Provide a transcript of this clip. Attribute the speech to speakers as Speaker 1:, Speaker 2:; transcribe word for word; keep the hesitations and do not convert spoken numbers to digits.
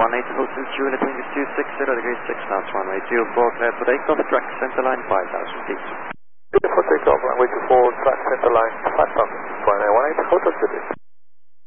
Speaker 1: one eight Hotel Juliet, wind is two six zero degrees six knots, runway two four, clear for takeoff, track center line five thousand feet.
Speaker 2: Clear for takeoff, runway two four, track center line five thousand, runway one eight Hotel Juliet.